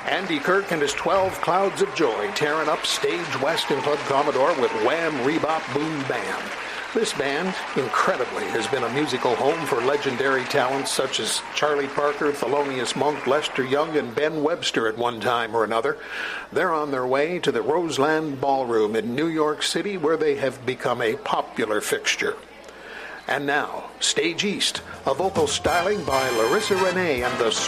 Andy Kirk and his 12 Clouds of Joy tearing up Stage West in Club Commodore with Wham! Rebop Boom Bam. This band, incredibly, has been a musical home for legendary talents such as Charlie Parker, Thelonious Monk, Lester Young, and Ben Webster at one time or another. They're on their way to the Roseland Ballroom in New York City, where they have become a popular fixture. And now, Stage East, a vocal styling by Larissa Renee and the